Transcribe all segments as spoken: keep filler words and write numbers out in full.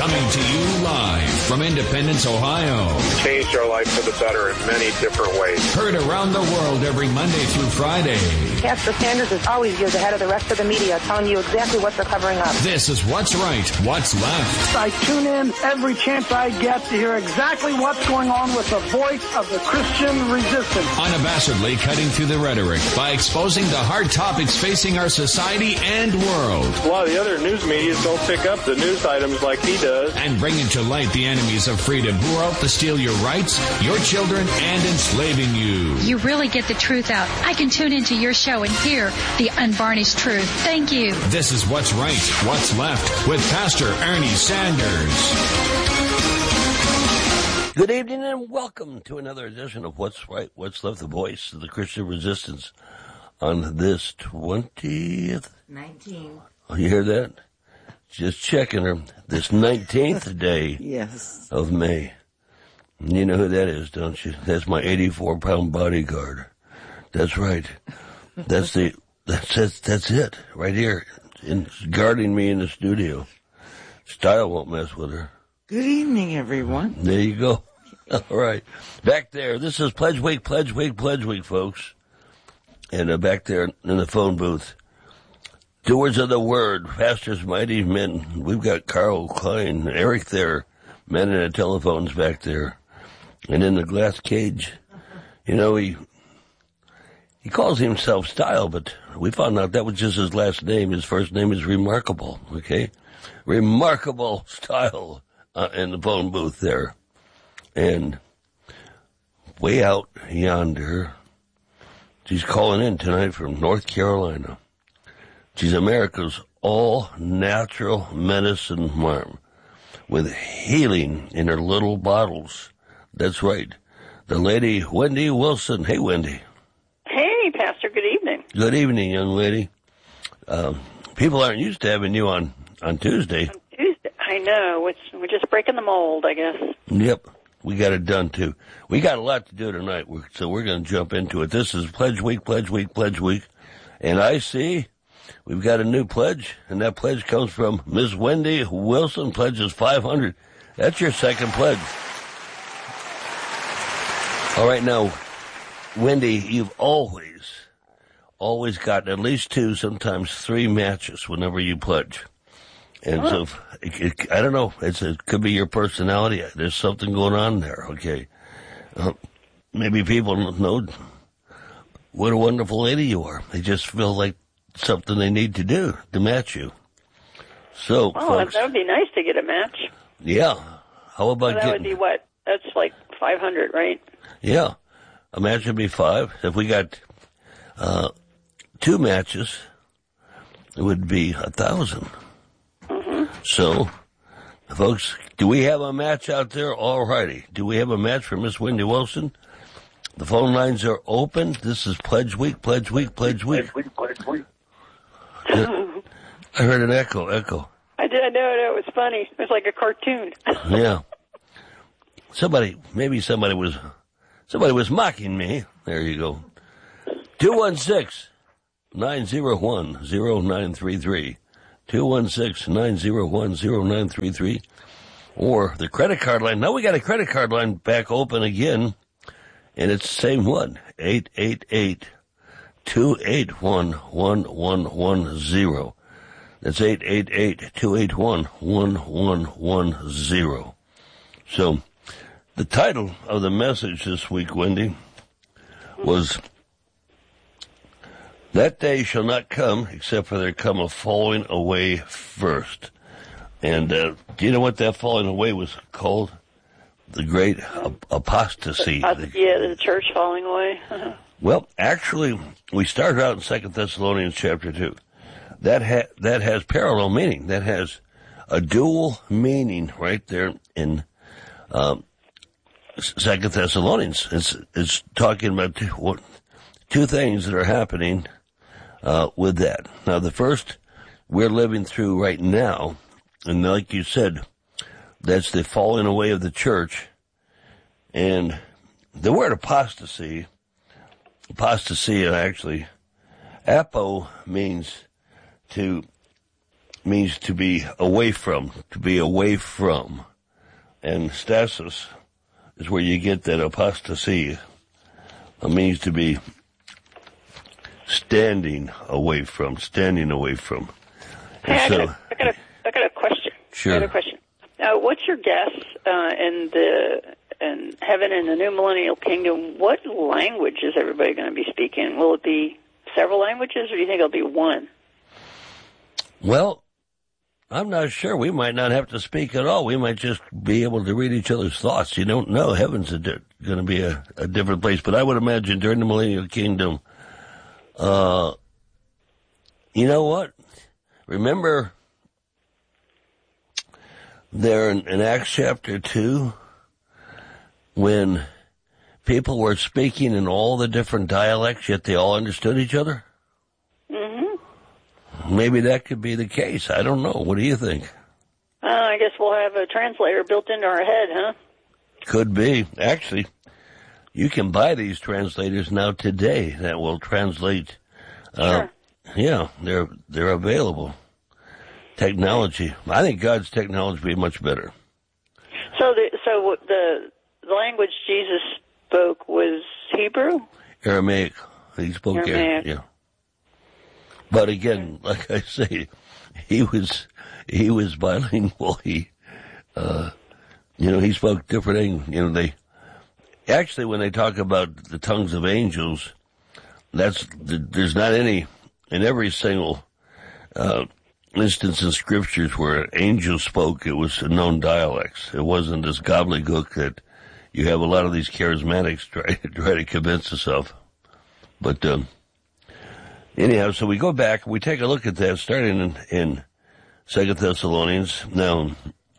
Coming to you live from Independence, Ohio. Changed our life for the better in many different ways. Heard around the world every Monday through Friday. Pastor Sanders is always years ahead of the rest of the media, telling you exactly what they're covering up. This is What's Right, What's Left. I tune in every chance I get to hear exactly what's going on with the voice of the Christian resistance. Unabashedly cutting through the rhetoric by exposing the hard topics facing our society and world. A lot of the other news media don't pick up the news items like he does. And bringing to light the enemies of freedom who are out to steal your rights, your children, and enslaving you. You really get the truth out. I can tune into your show and hear the unvarnished truth. Thank you. This is What's Right, What's Left with Pastor Ernie Sanders. Good evening and welcome to another edition of What's Right, What's Left, the voice of the Christian resistance on this twentieth. nineteen. Oh, you hear that? Just checking her. This nineteenth day Yes. of May. You know who that is, don't you? That's my eighty-four pound bodyguard. That's right. That's the, that's, that's, that's it, right here. In, guarding me in the studio. Style won't mess with her. Good evening, everyone. There you go. All right. Back there, this is Pledge Week, Pledge Week, Pledge Week, folks. And uh, back there in the phone booth, doers of the word, pastors, mighty men. We've got Carl Klein, Eric there, men in the telephones back there. And in the glass cage, you know, he he calls himself Style, but we found out that was just his last name. His first name is Remarkable, okay? Remarkable Style uh, in the phone booth there. And way out yonder, she's calling in tonight from North Carolina. She's America's all-natural medicine mom with healing in her little bottles. That's right. The lady, Wendy Wilson. Hey, Wendy. Hey, Pastor. Good evening. Good evening, young lady. Um, people aren't used to having you on, on Tuesday. On Tuesday. I know. It's, we're just breaking the mold, I guess. Yep. We got it done, too. We got a lot to do tonight, so we're going to jump into it. This is Pledge Week, Pledge Week, Pledge Week. And I see we've got a new pledge, and that pledge comes from Miss Wendy Wilson. Pledge is five hundred dollars. That's your second pledge. All right, now, Wendy, you've always, always gotten at least two, sometimes three matches whenever you pledge. And oh. so, it, it, I don't know, it's, it could be your personality. There's something going on there, okay? Uh, maybe people know what a wonderful lady you are. They just feel like something they need to do to match you. So, oh, folks, that would be nice to get a match. Yeah. How about well, that getting... would be what? That's like five hundred, right? Yeah. A match would be five. If we got uh, two matches, it would be a thousand. Mm-hmm. So, folks, do we have a match out there? All righty. Do we have a match for Miss Wendy Wilson? The phone lines are open. This is Pledge Week, Pledge Week, Pledge Week. Pledge Week, Pledge Week. I heard an echo, echo. I did. I know. It was funny. It was like a cartoon. Yeah. Somebody, maybe somebody was, somebody was mocking me. There you go. two one six, nine zero one, zero nine three three. two one six, nine zero one, zero nine three three. Or the credit card line. Now we got a credit card line back open again. And it's the same one. eight eight eight, two eight one, one one one zero. That's eight eight eight, two eight one, one one one zero. So, the title of the message this week, Wendy, was, That Day Shall Not Come Except for There Come a Falling Away First. And uh, do you know what that falling away was called? The Great ap- Apostasy. Uh, yeah, the church falling away. Uh-huh. Well, actually, we started out in Second Thessalonians chapter two. That ha- that has parallel meaning. That has a dual meaning right there in um, Second Thessalonians. It's it's talking about two, what, two things that are happening uh, with that. Now, the first we're living through right now, and like you said, that's the falling away of the church. And the word apostasy, apostasy actually, apo means to means to be away from, to be away from. And stasis is where you get that apostasy. It means to be standing away from, standing away from. Hey, I, so, got a, I, got a, I got a question. Sure. I got a question. Uh, what's your guess uh, in the in heaven in the new millennial kingdom? What language is everybody going to be speaking? Will it be several languages, or do you think it'll be one? Well, I'm not sure. We might not have to speak at all. We might just be able to read each other's thoughts. You don't know. Heaven's di- going to be a, a different place. But I would imagine during the millennial kingdom, uh, you know what? Remember there in, in Acts chapter two, when people were speaking in all the different dialects, yet they all understood each other? Mm-hmm. Maybe that could be the case. I don't know. What do you think? Uh, I guess we'll have a translator built into our head, huh? Could be. Actually, you can buy these translators now today that will translate. Uh, sure. Yeah, they're they're available. Technology. I think God's technology would be much better. So the so the the language Jesus spoke was Hebrew? Aramaic. He spoke Aramaic. Yeah. But again, like I say, he was he was bilingual. He, uh, you know, he spoke different English. You know, they actually when they talk about the tongues of angels, that's there's not any in every single uh, instance in scriptures where angels spoke. It was known dialects. It wasn't this gobbledygook that you have a lot of these charismatics try try to convince us of. But um, anyhow, so we go back, we take a look at that, starting in, in Second Thessalonians. Now,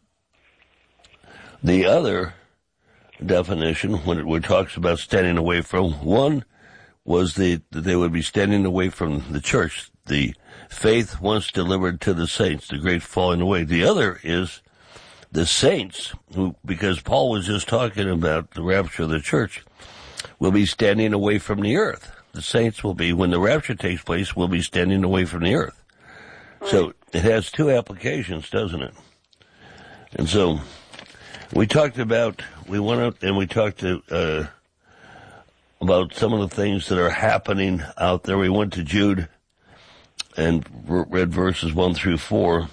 the other definition, when it, when it talks about standing away from, one was the, that they would be standing away from the church, the faith once delivered to the saints, the great falling away. The other is the saints, who, because Paul was just talking about the rapture of the church, will be standing away from the earth. The saints will be, when the rapture takes place, will be standing away from the earth. Right. So it has two applications, doesn't it? And so we talked about, we went out and we talked to, uh, about some of the things that are happening out there. We went to Jude and read verses one through four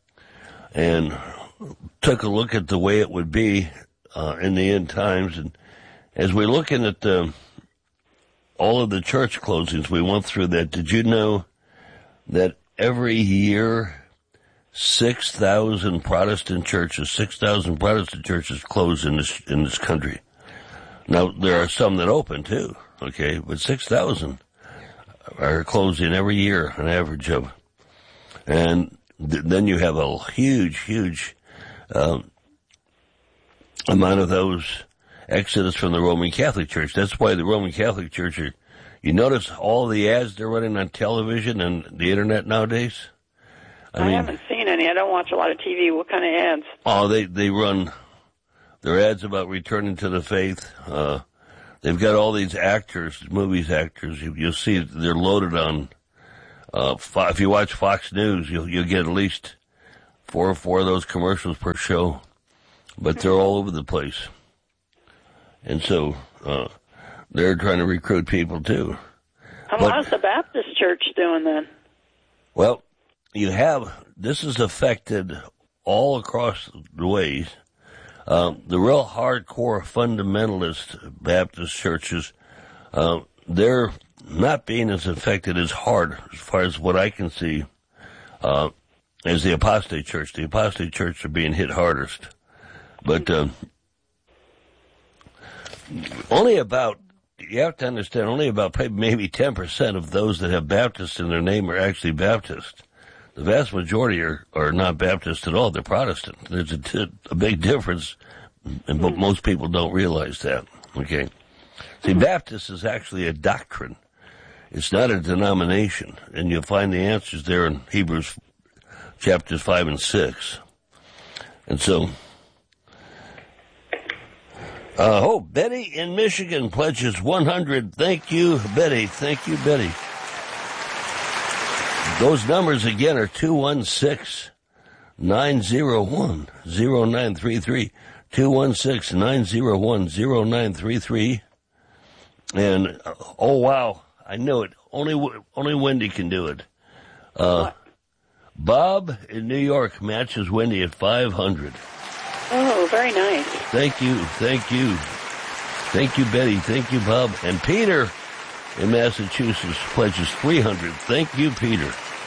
and took a look at the way it would be uh, in the end times. And as we're looking at the all of the church closings, we went through that. Did you know that every year six thousand Protestant churches, six thousand Protestant churches close in this in this country? Now, there are some that open, too, okay, but six thousand are closing every year, an average of. And th- then you have a huge, huge um, amount of those exodus from the Roman Catholic Church. That's why the Roman Catholic Church, are, you notice all the ads they're running on television and the internet nowadays? I, I mean, haven't seen any. I don't watch a lot of T V. What kind of ads? Oh, they, they run their ads about returning to the faith. Uh, they've got all these actors, movies actors. You, you'll see they're loaded on, uh, if you watch Fox News, you'll, you'll get at least four or four of those commercials per show. But they're all over the place. And so, uh, they're trying to recruit people too. How but, how's the Baptist church doing then? Well, you have, this has affected all across the ways. Uh, the real hardcore fundamentalist Baptist churches, uh, they're not being as affected as hard, as far as what I can see, uh, as the apostate church. The apostate church are being hit hardest. But, um, only about, you have to understand, only about maybe ten percent of those that have Baptist in their name are actually Baptist. The vast majority are, are not Baptist at all. They're Protestant. There's a, t- a big difference, and but most people don't realize that. Okay, see, Baptist is actually a doctrine. It's not a denomination, and you'll find the answers there in Hebrews chapters five and six. And so, uh, oh, Betty in Michigan pledges one hundred. Thank you, Betty. Thank you, Betty. Those numbers again are two one six, nine zero one, zero nine three three. two one six, nine zero one, zero nine three three. And, uh, oh, wow, I know it. Only only Wendy can do it. Uh, Bob in New York matches Wendy at five hundred. Oh, very nice. Thank you, thank you. Thank you, Betty. Thank you, Bob. And Peter in Massachusetts pledges three hundred. Thank you, Peter.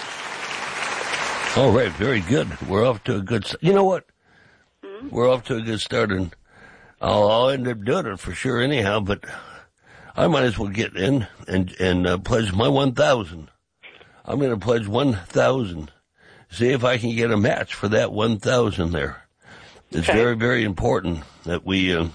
All right, very good. We're off to a good start. You know what? Mm-hmm. We're off to a good start, and I'll, I'll end up doing it for sure anyhow, but I might as well get in and, and uh, pledge my one thousand. I'm going to pledge one thousand. See if I can get a match for that one thousand there. It's okay. Very, very important that we, uh,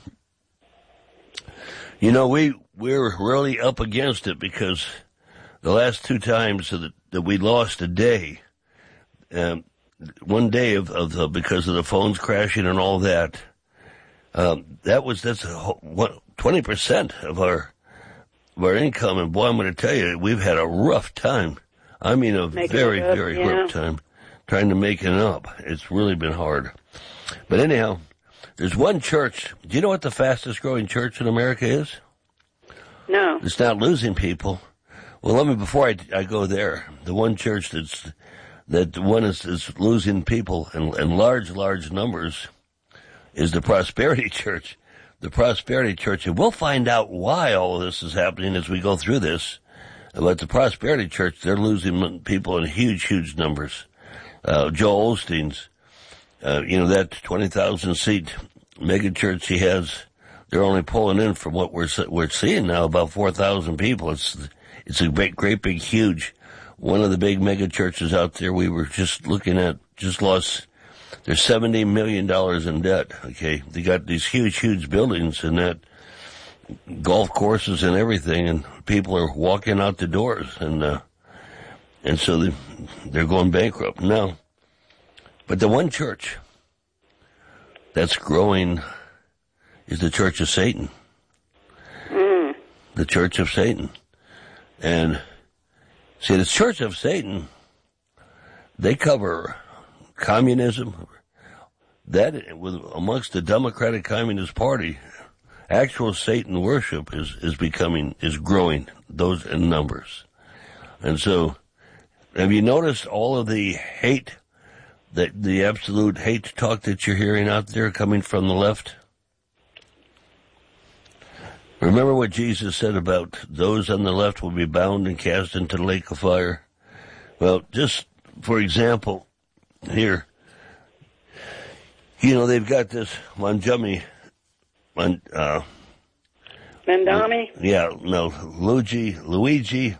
you know, we, we're really up against it because the last two times that, that we lost a day, um, one day of, of the, because of the phones crashing and all that, um, that was, that's a whole, what, twenty percent of our, of our income. And boy, I'm going to tell you, we've had a rough time. I mean, a Making very, very yeah. rough time trying to make it up. It's really been hard. But anyhow, there's one church. Do you know what the fastest growing church in America is? No. It's not losing people. Well, let me, before I, I go there, the one church that's, that one is, is losing people in, in large, large numbers is the Prosperity Church. The Prosperity Church. And we'll find out why all of this is happening as we go through this. But the Prosperity Church, they're losing people in huge, huge numbers. Uh, Joel Osteen's, uh, you know, that twenty thousand seat mega church he has, they're only pulling in from what we're, we're seeing now, about four thousand people. It's, it's a great, great big, huge, one of the big mega churches out there we were just looking at, just lost, they're seventy million dollars in debt, okay? They got these huge, huge buildings and that, golf courses and everything, and people are walking out the doors, and, uh, and so they, they're going bankrupt now. But the one church that's growing is the Church of Satan. Mm. The Church of Satan. And see, the Church of Satan, they cover communism. That, with amongst the Democratic Communist Party, actual Satan worship is, is becoming, is growing, those in numbers. And so, have you noticed all of the hate, that the absolute hate talk that you're hearing out there coming from the left? Remember what Jesus said about those on the left will be bound and cast into the lake of fire? Well, just for example, here, you know, they've got this Manjami, Man, uh, Mandami? Yeah, no, Luigi, Luigi,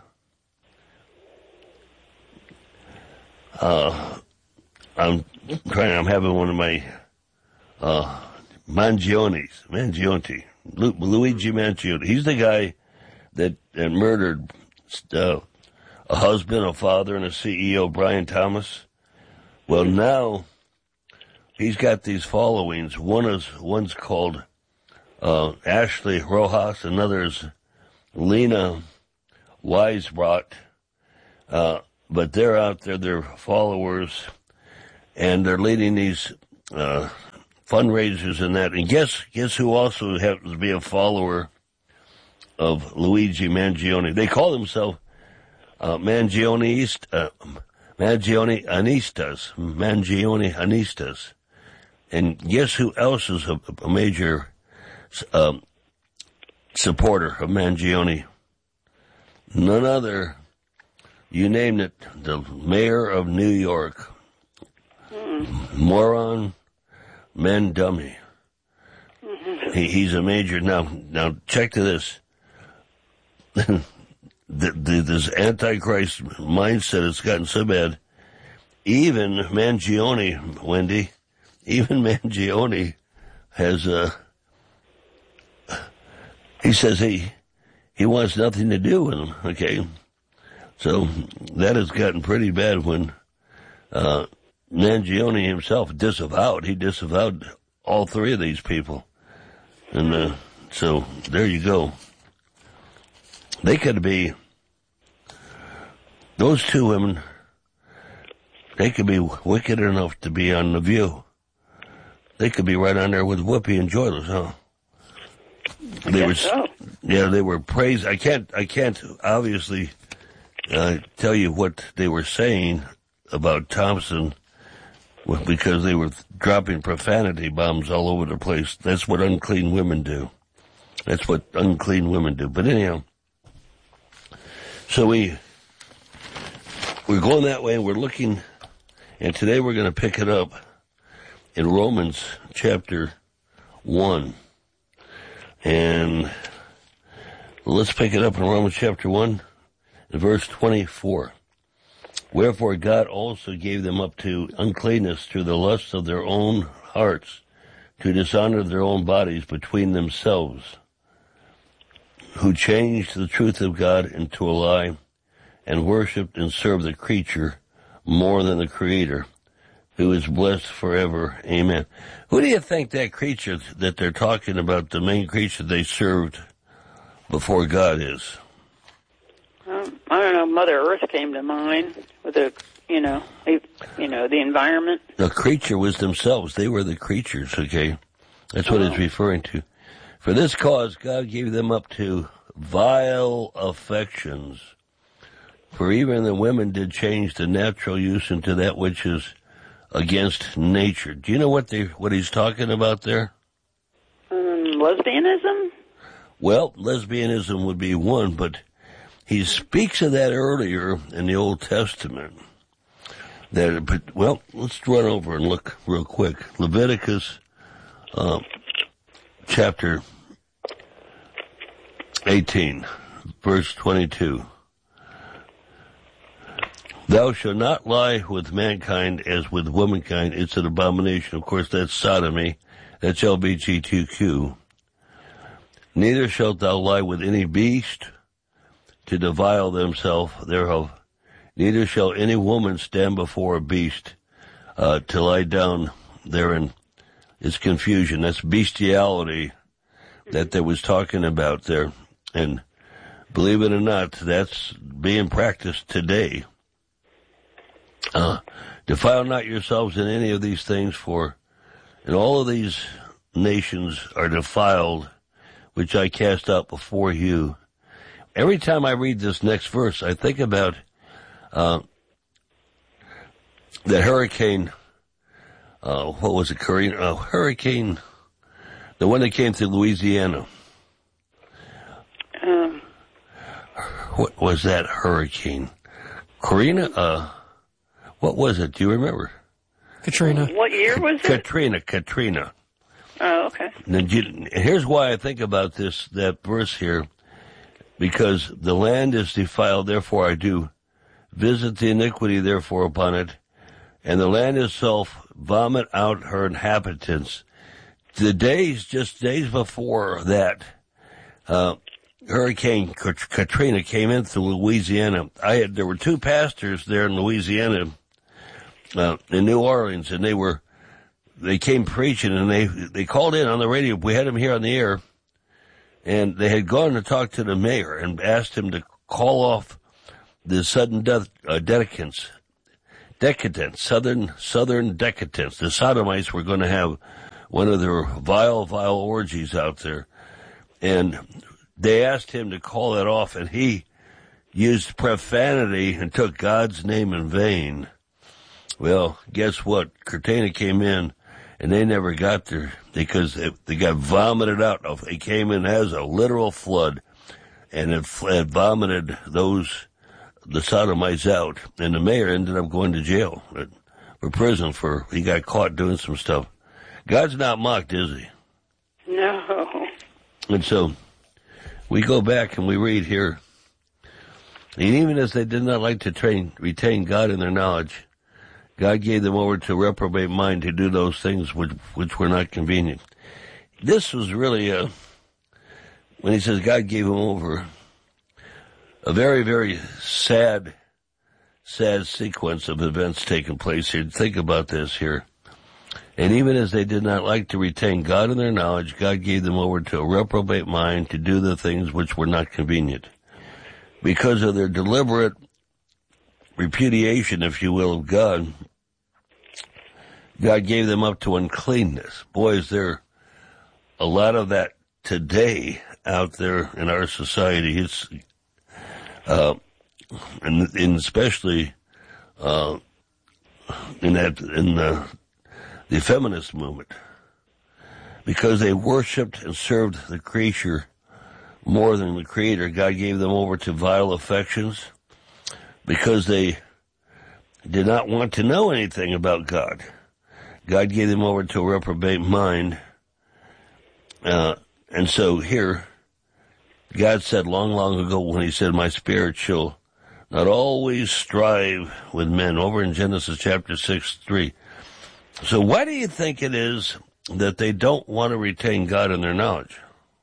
uh, I'm trying, I'm having one of my, uh, Mangionis, Mangione, Lu, Luigi Mangione. He's the guy that, that murdered, uh, a husband, a father, and a C E O, Brian Thomas. Well, now, he's got these followings. One is, one's called, uh, Ashley Rojas, another is Lena Weisbrot, uh, but they're out there, they're followers, and they're leading these, uh, fundraisers and that. And guess, guess who also happens to be a follower of Luigi Mangione? They call themselves, uh, Mangione, uh, Mangione Anistas, Mangione Anistas. And guess who else is a, a major, um, supporter of Mangione? None other, you named it, the mayor of New York. Mm. Moron Mandummy. Mm-hmm. He, he's a major. Now, now check to this. the, the, this Antichrist mindset has gotten so bad. Even Mangione, Wendy, even Mangione has, uh, he says he, he wants nothing to do with him, okay? So that has gotten pretty bad when, uh, Mangione himself disavowed, he disavowed all three of these people. And, uh, so there you go. They could be, those two women, They could be wicked enough to be on The View. They could be right on there with Whoopi and Joyless, huh? I They guess were, so. yeah, they were praised. I can't, I can't obviously uh, tell you what they were saying about Thompson because they were dropping profanity bombs all over the place. That's what unclean women do. That's what unclean women do. But anyhow, so we we're going that way, and we're looking, and today we're going to pick it up in Romans chapter one. And let's pick it up in Romans chapter one, in verse twenty-four. Wherefore God also gave them up to uncleanness through the lusts of their own hearts, to dishonor their own bodies between themselves, who changed the truth of God into a lie, and worshipped and served the creature more than the Creator, who is blessed forever. Amen. Who do you think that creature that they're talking about, the main creature they served before God, is? Um, I don't know. Mother Earth came to mind with the, you know, the, you know, the environment. The creature was themselves. They were the creatures, okay? That's what oh. it's referring to. For this cause, God gave them up to vile affections. For even the women did change the natural use into that which is against nature. Do you know what they what he's talking about there? Um, lesbianism? Well, lesbianism would be one, but he speaks of that earlier in the Old Testament. That, but, well, let's run over and look real quick. Leviticus uh, chapter eighteen, verse twenty-two. Thou shalt not lie with mankind as with womankind. It's an abomination. Of course, that's sodomy. That's L G B T Q. Neither shalt thou lie with any beast to defile themselves thereof. Neither shall any woman stand before a beast uh, to lie down therein. It's confusion. That's bestiality that they was talking about there. And believe it or not, that's being practiced today. Uh, defile not yourselves in any of these things, for in all of these nations are defiled, which I cast out before you. Every time I read this next verse, I think about uh, the hurricane, uh, what was it, Karina? Uh, hurricane, the one that came through Louisiana. Um. What was that hurricane? Karina? Uh, what was it? Do you remember? Katrina. What year was it? Katrina, Katrina. Oh, okay. Now, here's why I think about this, that verse here, because the land is defiled, therefore I do visit the iniquity therefore upon it, and the land itself vomit out her inhabitants. The days, just days before that, uh, Hurricane Katrina came into Louisiana. I had, there were two pastors there in Louisiana, uh, in New Orleans, and they were, they came preaching, and they, they called in on the radio. We had them here on the air, and they had gone to talk to the mayor and asked him to call off the sudden death, uh, decadence, decadence, southern, southern decadence. The sodomites were going to have one of their vile, vile orgies out there. And they asked him to call that off, and he used profanity and took God's name in vain. Well, guess what? Katrina came in, and they never got there because they, they got vomited out. It came in as a literal flood, and it, it vomited those, the sodomites out. And the mayor ended up going to jail, for prison for, he got caught doing some stuff. God's not mocked, is he? No. And so we go back and we read here, and even as they did not like to train, retain God in their knowledge, God gave them over to a reprobate mind to do those things which, which were not convenient. This was really a, when he says God gave them over, a very, very sad, sad sequence of events taking place here. Think about this here. And even as they did not like to retain God in their knowledge, God gave them over to a reprobate mind to do the things which were not convenient. Because of their deliberate repudiation, if you will, of God, God gave them up to uncleanness. Boy, is there a lot of that today out there in our society. It's, uh, and, and especially, uh, in that, in the, the feminist movement, because they worshipped and served the creature more than the Creator. God gave them over to vile affections because they did not want to know anything about God. God gave them over to a reprobate mind. Uh, and so here, God said long, long ago when he said, my spirit shall not always strive with men, over in Genesis chapter six, three. So why do you think it is that they don't want to retain God in their knowledge?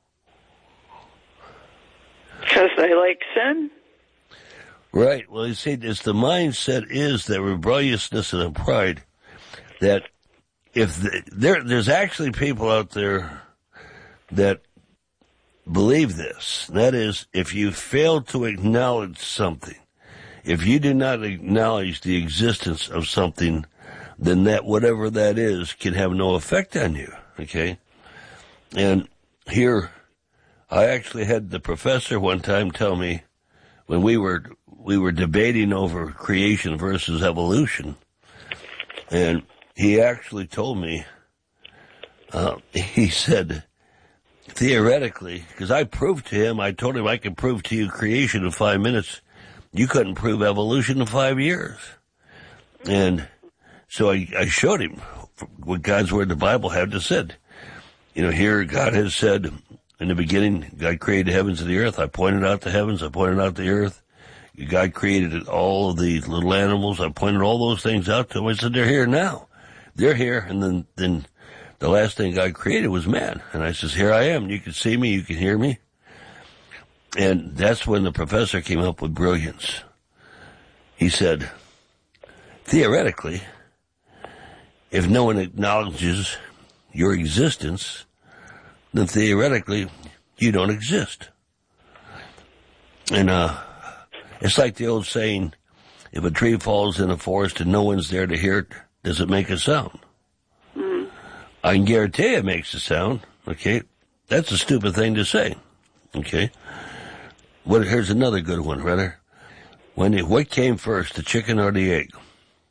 Because they like sin? Right. Well, you see, it's the mindset is that rebelliousness and pride, that if the, there, there's actually people out there that believe this. That is, if you fail to acknowledge something, if you do not acknowledge the existence of something, then that whatever that is can have no effect on you, okay? And here, I actually had the professor one time tell me, when we were we were debating over creation versus evolution, and he actually told me, uh, he said, theoretically, because I proved to him, I told him I could prove to you creation in five minutes. You couldn't prove evolution in five years. And so I, I showed him what God's Word, the Bible, had to said. You know, here God has said, in the beginning, God created the heavens and the earth. I pointed out the heavens. I pointed out the earth. God created all of the little animals. I pointed all those things out to him. I said, they're here now. They're here. And then, then the last thing God created was man. And I says, here I am. You can see me. You can hear me. And that's when the professor came up with brilliance. He said, theoretically, if no one acknowledges your existence, then theoretically you don't exist. And uh, it's like the old saying, if a tree falls in a forest and no one's there to hear it, does it make a sound? Mm. I can guarantee it makes a sound, okay? That's a stupid thing to say, okay? What, here's another good one, rather. When you, what came first, the chicken or the egg?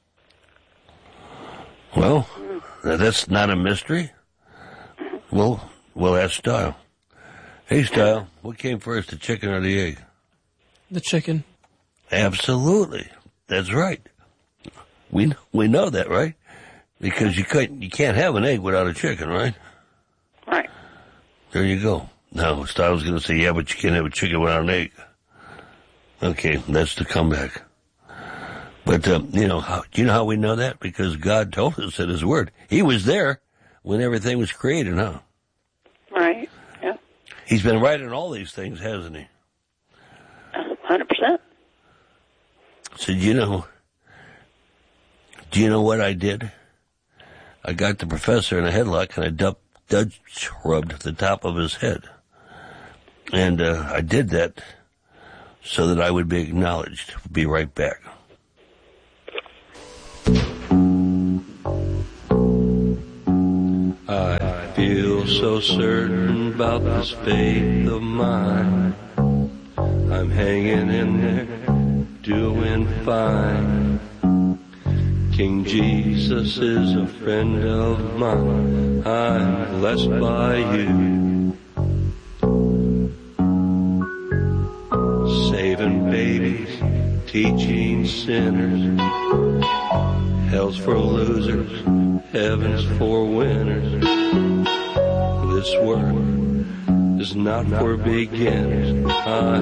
Well, that's not a mystery. Well, well, that's Style. Hey, Style, what came first, the chicken or the egg? The chicken. Absolutely. That's right. We we know that, right? Because you can't, you can't have an egg without a chicken, right? Right. There you go. Now, Style's going to say, yeah, but you can't have a chicken without an egg. Okay, that's the comeback. But, um, you know, how, do you know how we know that? Because God told us in His Word. He was there when everything was created, huh? Right, yeah. He's been right in all these things, hasn't he? one hundred percent. So, do you know, do you know what I did? I got the professor in a headlock and I du- Dutch rubbed the top of his head. And uh, I did that so that I would be acknowledged. Be right back. I feel so certain about this faith of mine. I'm hanging in there, doing fine. King Jesus is a friend of mine. I'm blessed by you. Saving babies, teaching sinners. Hell's for losers, heaven's for winners. This work is not for beginners. I